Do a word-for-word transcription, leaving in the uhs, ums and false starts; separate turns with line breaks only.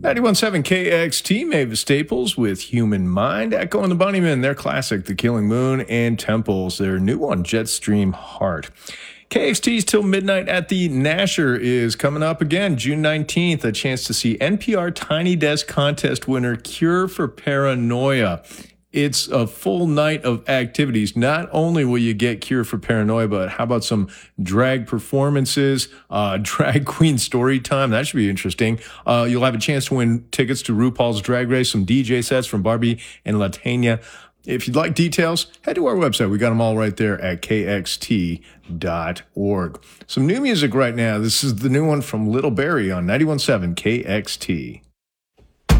ninety-one point seven K X T, Mavis Staples with Human Mind. Echo and the Bunnymen, their classic, The Killing Moon, and Temples, their new one, Jetstream Heart. K X T's Till Midnight at the Nasher is coming up again, June nineteenth, a chance to see N P R Tiny Desk Contest winner Cure for Paranoia. It's a full night of activities. Not only will you get Cure for Paranoia, but how about some drag performances, uh, drag queen story time? That should be interesting. Uh, you'll have a chance to win tickets to RuPaul's Drag Race, some D J sets from Barbie and Latanya. If you'd like details, head to our website. We got them all right there at K X T dot org. Some new music right now. This is the new one from Little Barry on ninety-one point seven K X T.